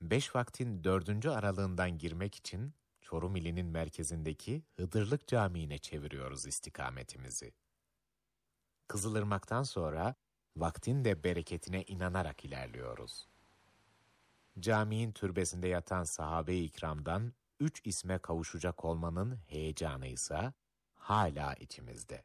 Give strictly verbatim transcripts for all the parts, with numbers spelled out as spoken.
beş vaktin dördüncü aralığından girmek için Çorum ilinin merkezindeki Hıdırlık Camii'ne çeviriyoruz istikametimizi. Kızılırmak'tan sonra vaktin de bereketine inanarak ilerliyoruz. Caminin türbesinde yatan sahabe-i ikramdan üç isme kavuşacak olmanın heyecanı ise hala içimizde.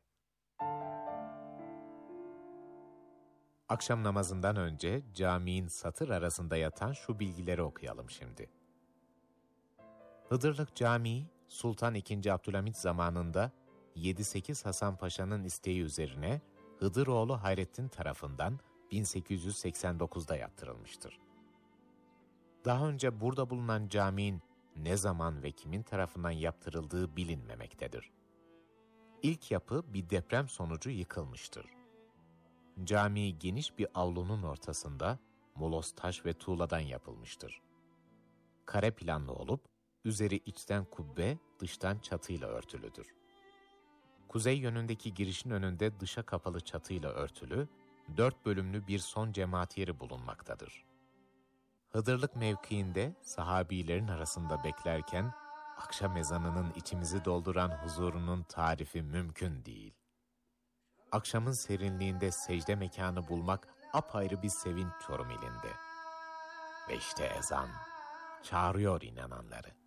Akşam namazından önce caminin satır arasında yatan şu bilgileri okuyalım şimdi. Hıdırlık Camii, Sultan ikinci. Abdülhamit zamanında yedi sekiz Hasan Paşa'nın isteği üzerine Hıdıroğlu Hayrettin tarafından bin sekiz yüz seksen dokuzda yaptırılmıştır. Daha önce burada bulunan caminin ne zaman ve kimin tarafından yaptırıldığı bilinmemektedir. İlk yapı bir deprem sonucu yıkılmıştır. Cami geniş bir avlunun ortasında molos taş ve tuğladan yapılmıştır. Kare planlı olup üzeri içten kubbe, dıştan çatıyla örtülüdür. Kuzey yönündeki girişin önünde dışa kapalı çatıyla örtülü, dört bölümlü bir son cemaat yeri bulunmaktadır. Hıdırlık mevkiinde sahabilerin arasında beklerken, akşam ezanının içimizi dolduran huzurunun tarifi mümkün değil. Akşamın serinliğinde secde mekanı bulmak apayrı bir sevinç Çorum ilinde. Ve işte ezan çağırıyor inananları.